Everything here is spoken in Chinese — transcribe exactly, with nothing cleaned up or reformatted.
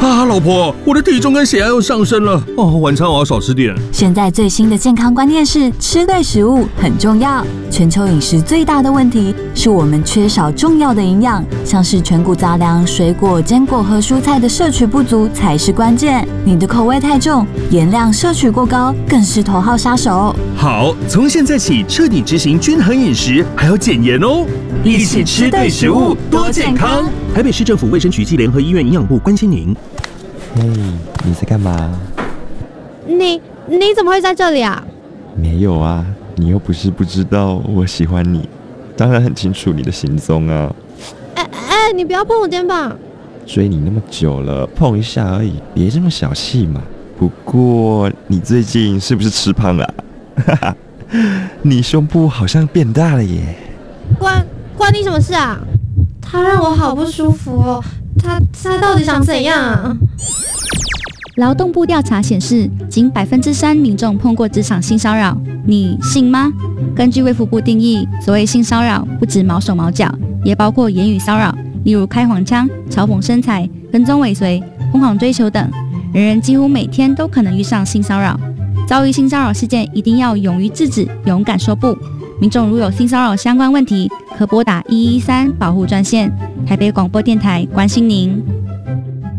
啊，老婆，我的体重跟血压又上升了哦，晚餐我要少吃点。 现在最新的健康观念是吃对食物很重要。全球饮食最大的问题是我们缺少重要的营养，像是全谷杂粮、水果、坚果和蔬菜的摄取不足才是关键。你的口味太重，盐量摄取过高，更是头号杀手。 好，从现在起彻底执行均衡饮食，还要减盐哦。一起吃对食物，多健康。台北市政府卫生局暨联合医院营养部关心您。 嘿，你在干嘛？ 你你怎么会在这里啊？ 没有啊，你又不是不知道我喜欢你，当然很清楚你的行踪啊。 哎哎，你不要碰我肩膀！ 追你那么久了，碰一下而已，别这么小气嘛。不过你最近是不是吃胖了啊？哈哈，你胸部好像变大了耶。 关关你什么事啊？他让我好不舒服哦。他他到底想怎样啊？ 劳动部调查显示，仅百分之三民众碰过职场性骚扰，你信吗？根据卫福部定义，所谓性骚扰不止毛手毛脚，也包括言语骚扰，例如开黄腔、嘲讽身材、跟踪尾随、疯狂追求等。人人几乎每天都可能遇上性骚扰。遭遇性骚扰事件，一定要勇于制止，勇敢说不。民众如有性骚扰相关问题，可拨打一一三保护专线。台北广播电台关心您。